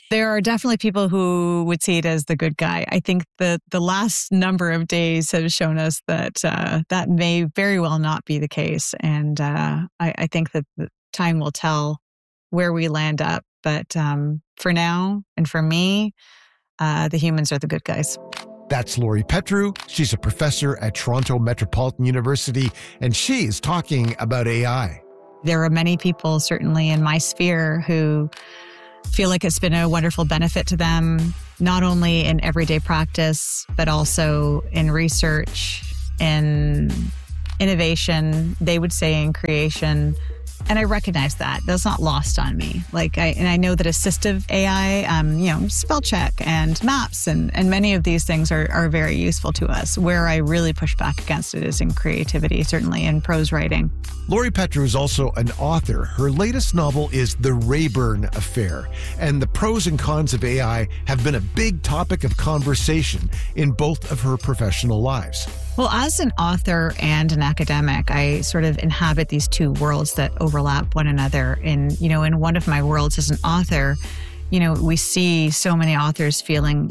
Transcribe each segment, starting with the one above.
There are definitely people who would see it as the good guy. I think the last number of days have shown us that that may very well not be the case. And I think that the time will tell where we land up. But for now, and for me, the humans are the good guys. That's Lori Petru. She's a professor at Toronto Metropolitan University, and she is talking about AI. There are many people, certainly in my sphere, who feel like it's been a wonderful benefit to them, not only in everyday practice, but also in research, in innovation, they would say in creation. And I recognize that. That's not lost on me. I know that assistive AI, spell check and maps and many of these things are very useful to us. Where I really push back against it is in creativity, certainly in prose writing. Lori Petru is also an author. Her latest novel is The Rayburn Affair, and the pros and cons of AI have been a big topic of conversation in both of her professional lives. Well, as an author and an academic, I sort of inhabit these two worlds that overlap one another. In one of my worlds as an author, we see so many authors feeling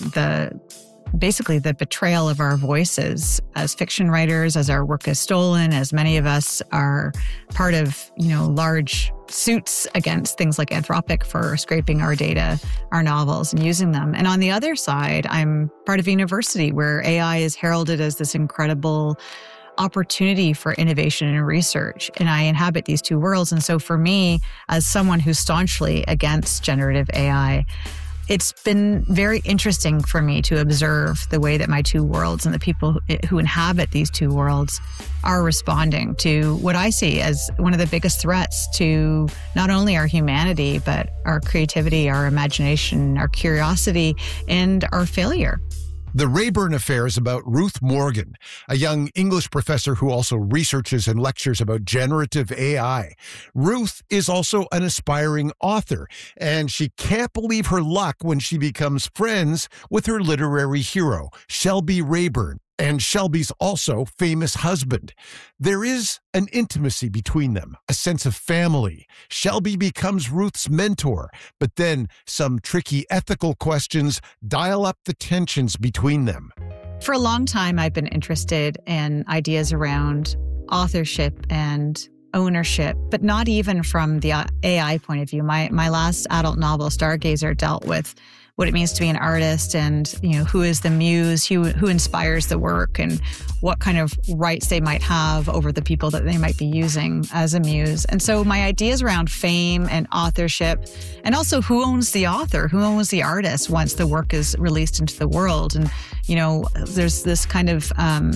basically the betrayal of our voices as fiction writers, as our work is stolen, as many of us are part of, large suits against things like Anthropic for scraping our data, our novels, and using them. And on the other side, I'm part of a university where AI is heralded as this incredible opportunity for innovation and research. And I inhabit these two worlds. And so for me, as someone who's staunchly against generative AI, it's been very interesting for me to observe the way that my two worlds and the people who inhabit these two worlds are responding to what I see as one of the biggest threats to not only our humanity, but our creativity, our imagination, our curiosity, and our failure. The Rayburn Affair is about Ruth Morgan, a young English professor who also researches and lectures about generative AI. Ruth is also an aspiring author, and she can't believe her luck when she becomes friends with her literary hero, Shelby Rayburn, and Shelby's also famous husband. There is an intimacy between them, a sense of family. Shelby becomes Ruth's mentor, but then some tricky ethical questions dial up the tensions between them. For a long time, I've been interested in ideas around authorship and ownership, but not even from the AI point of view. My last adult novel, Stargazer, dealt with what it means to be an artist and, who is the muse, who inspires the work, and what kind of rights they might have over the people that they might be using as a muse. And so my ideas around fame and authorship, and also who owns the author, who owns the artist once the work is released into the world. And, there's this kind of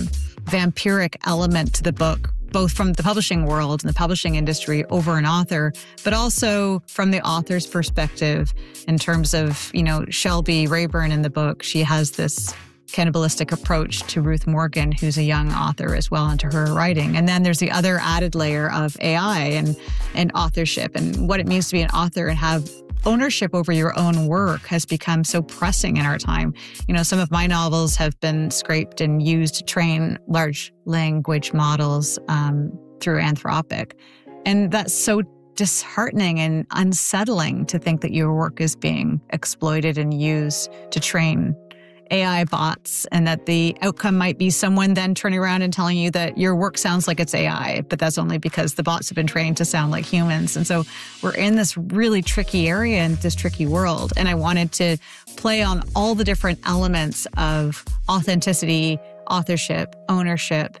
vampiric element to the book, both from the publishing world and the publishing industry over an author, but also from the author's perspective in terms of, Shelby Rayburn in the book. She has this cannibalistic approach to Ruth Morgan, who's a young author as well, into her writing. And then there's the other added layer of AI and authorship and what it means to be an author and have ownership over your own work has become so pressing in our time. Some of my novels have been scraped and used to train large language models through Anthropic. And that's so disheartening and unsettling to think that your work is being exploited and used to train AI bots, and that the outcome might be someone then turning around and telling you that your work sounds like it's AI, but that's only because the bots have been trained to sound like humans. And so we're in this really tricky area in this tricky world. And I wanted to play on all the different elements of authenticity, authorship, ownership.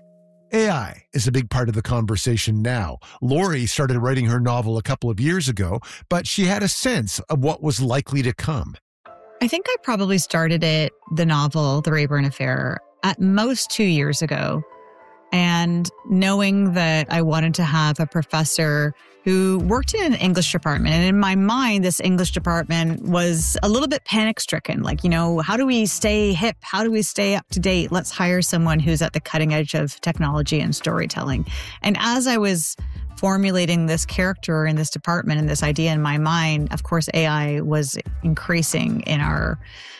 AI is a big part of the conversation now. Lori started writing her novel a couple of years ago, but she had a sense of what was likely to come. I think I probably started the novel, The Rayburn Affair, at most 2 years ago. And knowing that I wanted to have a professor who worked in an English department. And in my mind, this English department was a little bit panic-stricken. How do we stay hip? How do we stay up to date? Let's hire someone who's at the cutting edge of technology and storytelling. And as I was formulating this character in this department and this idea in my mind, of course, AI was increasing in our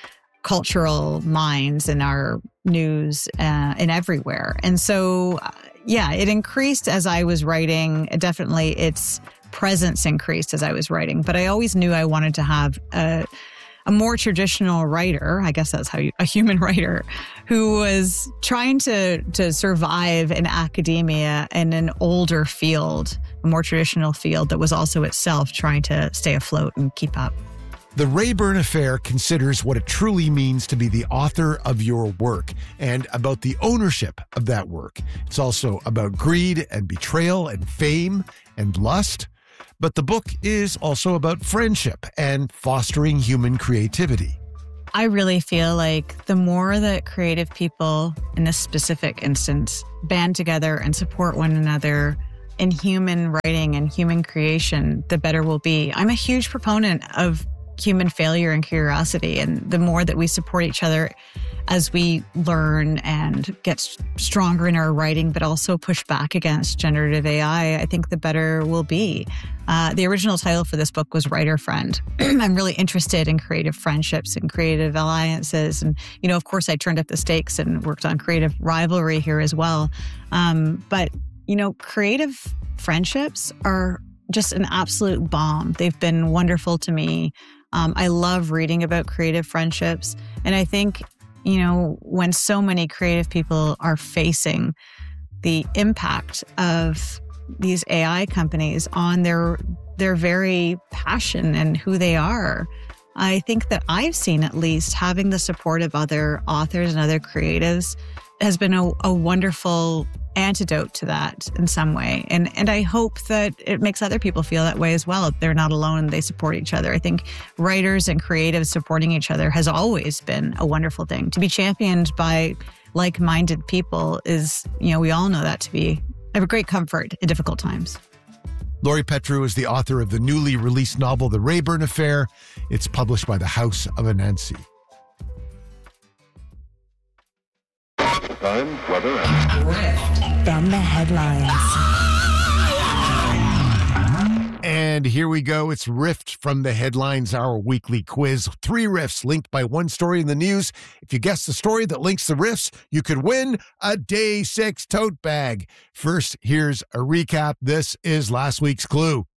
cultural minds, in our news, and everywhere. And so, it increased as I was writing. Definitely its presence increased as I was writing. But I always knew I wanted to have a more traditional writer, I guess that's how a human writer, who was trying to survive in academia in an older field, a more traditional field that was also itself trying to stay afloat and keep up. The Rayburn Affair considers what it truly means to be the author of your work and about the ownership of that work. It's also about greed and betrayal and fame and lust. But the book is also about friendship and fostering human creativity. I really feel like the more that creative people, in this specific instance, band together and support one another in human writing and human creation, the better we'll be. I'm a huge proponent of human failure and curiosity. And the more that we support each other as we learn and get stronger in our writing, but also push back against generative AI, I think the better we'll be. The original title for this book was Writer Friend. I'm really interested in creative friendships and creative alliances. And, of course, I turned up the stakes and worked on creative rivalry here as well. But creative friendships are just an absolute bomb. They've been wonderful to me. I love reading about creative friendships. And I think, when so many creative people are facing the impact of these AI companies on their very passion and who they are, I think that I've seen, at least, having the support of other authors and other creatives has been a wonderful antidote to that in some way. And I hope that it makes other people feel that way as well. They're not alone. They support each other. I think writers and creatives supporting each other has always been a wonderful thing. To be championed by like-minded people is, we all know that to be a great comfort in difficult times. Laurie Petru is the author of the newly released novel, The Rayburn Affair. It's published by the House of Anansi. Time, weather, and Rift from the headlines. And here we go. It's Rift from the Headlines, our weekly quiz. 3 riffs linked by one story in the news. If you guess the story that links the riffs, you could win a Day 6 tote bag. First, here's a recap. This is last week's clue.